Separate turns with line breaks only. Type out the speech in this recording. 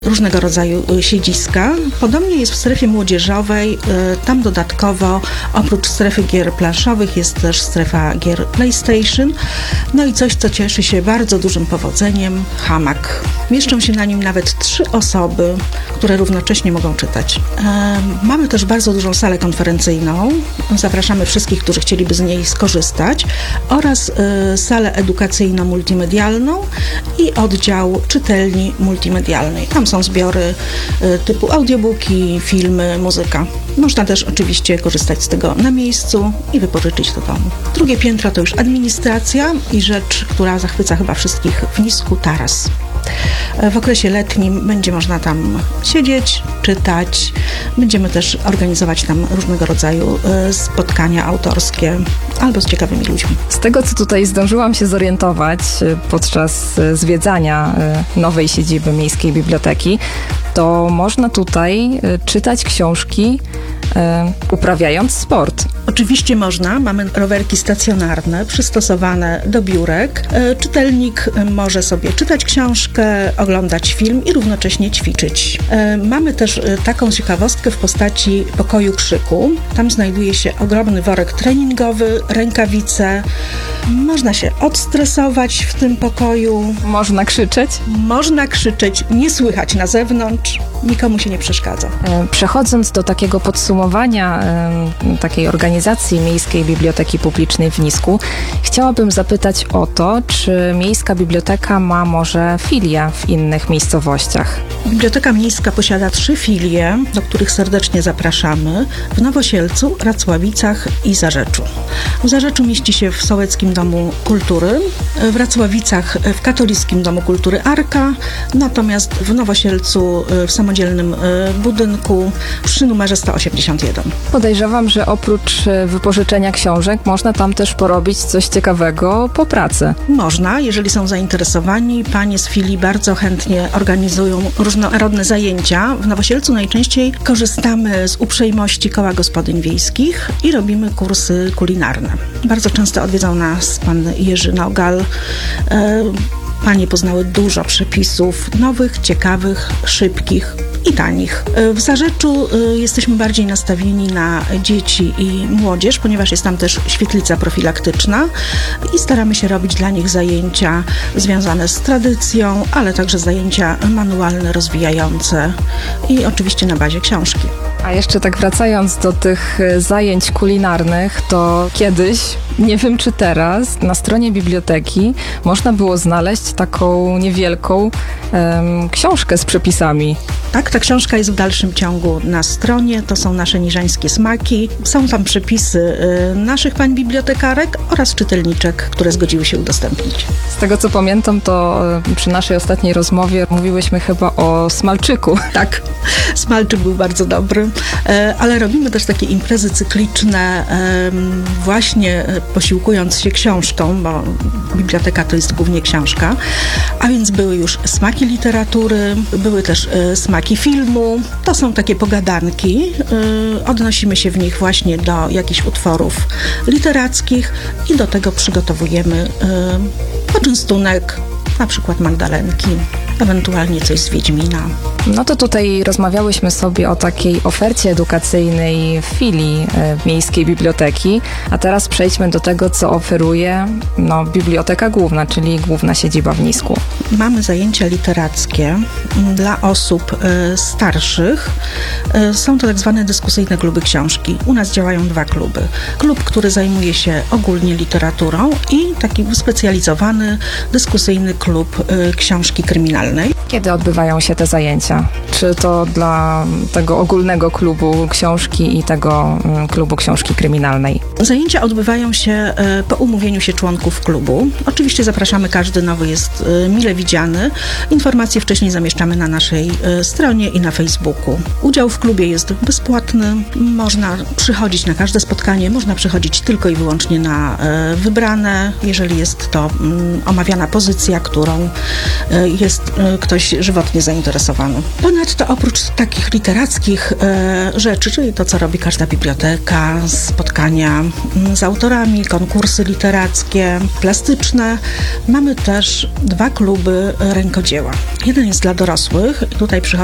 różnego rodzaju siedziska. Podobnie jest w strefie młodzieżowej. Tam dodatkowo oprócz strefy gier planszowych jest też strefa gier PlayStation. No i coś, co cieszy się bardzo dużym powodzeniem, hamak. Mieszczą się na nim nawet 3 osoby, które równocześnie mogą czytać. Mamy też bardzo dużą salę konferencyjną. Zapraszamy wszystkich, którzy chcieliby z niej skorzystać, oraz salę edukacyjno-multimedialną i oddział czytelni multimedialnej. Tam są zbiory typu audiobooki, filmy, muzyka. Można też oczywiście korzystać z tego na miejscu i wypożyczyć do domu. Drugie piętro to już administracja i rzecz, która zachwyca chyba wszystkich w Nisku, taras. W okresie letnim będzie można tam siedzieć, czytać. Będziemy też organizować tam różnego rodzaju spotkania autorskie albo z ciekawymi ludźmi.
Z tego, co tutaj zdążyłam się zorientować podczas zwiedzania nowej siedziby Miejskiej Biblioteki, to można tutaj czytać książki uprawiając sport.
Oczywiście można. Mamy rowerki stacjonarne, przystosowane do biurek. Czytelnik może sobie czytać książkę, oglądać film i równocześnie ćwiczyć. Mamy też taką ciekawostkę w postaci pokoju krzyku. Tam znajduje się ogromny worek treningowy, rękawice. Można się odstresować w tym pokoju.
Można krzyczeć?
Można krzyczeć, nie słychać na zewnątrz, nikomu się nie przeszkadza.
Przechodząc do takiego podsumowania takiej organizacji Miejskiej Biblioteki Publicznej w Nisku, chciałabym zapytać o to, czy Miejska Biblioteka ma może filie w innych miejscowościach?
Biblioteka Miejska posiada 3 filie, do których serdecznie zapraszamy: w Nowosielcu, Racławicach i Zarzeczu. W Zarzeczu mieści się w Sołeckim Domu Kultury, w Racławicach w Katolickim Domu Kultury Arka, natomiast w Nowosielcu w samodzielnym budynku przy numerze 181.
Podejrzewam, że oprócz wypożyczenia książek można tam też porobić coś ciekawego po pracy.
Można, jeżeli są zainteresowani. Panie z filii bardzo chętnie organizują różnorodne zajęcia. W Nowosielcu najczęściej korzystamy z uprzejmości Koła Gospodyń Wiejskich i robimy kursy kulinarne. Bardzo często odwiedzał nas pan Jerzy Nogal. Panie poznały dużo przepisów nowych, ciekawych, szybkich i tanich. W Zarzeczu jesteśmy bardziej nastawieni na dzieci i młodzież, ponieważ jest tam też świetlica profilaktyczna i staramy się robić dla nich zajęcia związane z tradycją, ale także zajęcia manualne, rozwijające i oczywiście na bazie książki.
A jeszcze tak wracając do tych zajęć kulinarnych, to kiedyś, nie wiem czy teraz, na stronie biblioteki można było znaleźć taką niewielką książkę z przepisami.
Tak, ta książka jest w dalszym ciągu na stronie. To są nasze niżańskie smaki. Są tam przepisy naszych pań bibliotekarek oraz czytelniczek, które zgodziły się udostępnić.
Z tego co pamiętam, to przy naszej ostatniej rozmowie mówiłyśmy chyba o smalczyku.
Tak, smalczyk był bardzo dobry, ale robimy też takie imprezy cykliczne, właśnie posiłkując się książką, bo biblioteka to jest głównie książka, a więc były już smaki literatury, były też smaki filmu. To są takie pogadanki. Odnosimy się w nich właśnie do jakichś utworów literackich i do tego przygotowujemy poczęstunek, na przykład magdalenki, ewentualnie coś z Wiedźmina.
No to tutaj rozmawiałyśmy sobie o takiej ofercie edukacyjnej w filii Miejskiej Biblioteki, a teraz przejdźmy do tego, co oferuje Biblioteka Główna, czyli główna siedziba w Nisku.
Mamy zajęcia literackie dla osób starszych. Są to tak zwane dyskusyjne kluby książki. U nas działają 2 kluby. Klub, który zajmuje się ogólnie literaturą i taki wyspecjalizowany, dyskusyjny klub książki kryminalnej.
Kiedy odbywają się te zajęcia? Czy to dla tego ogólnego klubu książki i tego klubu książki kryminalnej?
Zajęcia odbywają się po umówieniu się członków klubu. Oczywiście zapraszamy, każdy nowy jest mile widziany. Informacje wcześniej zamieszczamy na naszej stronie i na Facebooku. Udział w klubie jest bezpłatny. Można przychodzić na każde spotkanie, można przychodzić tylko i wyłącznie na wybrane, jeżeli jest to omawiana pozycja, którą jest ktoś żywotnie zainteresowany. Ponadto oprócz takich literackich rzeczy, czyli to, co robi każda biblioteka, spotkania z autorami, konkursy literackie, plastyczne, mamy też 2 kluby rękodzieła. Jeden jest dla dorosłych i tutaj przychodzą